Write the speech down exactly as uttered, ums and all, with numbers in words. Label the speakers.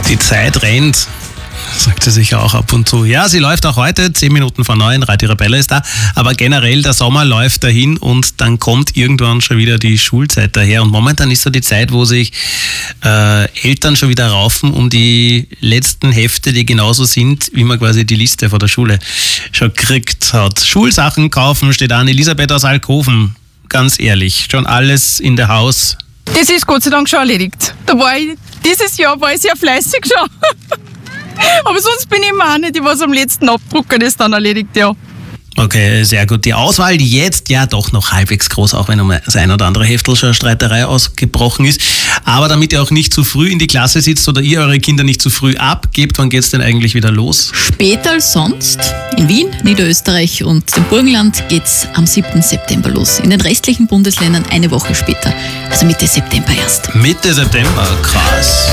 Speaker 1: Die Zeit rennt, sagt sie sich auch ab und zu. Ja, sie läuft auch heute, zehn Minuten vor neun, Radio Rebella ist da. Aber generell, der Sommer läuft dahin und dann kommt irgendwann schon wieder die Schulzeit daher. Und momentan ist so die Zeit, wo sich äh, Eltern schon wieder raufen um die letzten Hefte, die genauso sind, wie man quasi die Liste von der Schule schon gekriegt hat. Schulsachen kaufen steht an. Elisabeth aus Alkoven, ganz ehrlich, schon alles in der Haus.
Speaker 2: Das ist Gott sei Dank schon erledigt. Da war ich, dieses Jahr war ich sehr fleißig schon. Aber sonst bin ich immer auch nicht, ich was am letzten Abdrucker das dann erledigt, ja.
Speaker 1: Okay, sehr gut. Die Auswahl, die jetzt ja doch noch halbwegs groß, auch wenn um das ein oder andere Heftel schon Streiterei ausgebrochen ist. Aber damit ihr auch nicht zu früh in die Klasse sitzt oder ihr eure Kinder nicht zu früh abgebt, wann geht's denn eigentlich wieder los?
Speaker 3: Später als sonst. In Wien, Niederösterreich und dem Burgenland geht's am siebten September los. In den restlichen Bundesländern eine Woche später, also Mitte September erst.
Speaker 1: Mitte September, krass.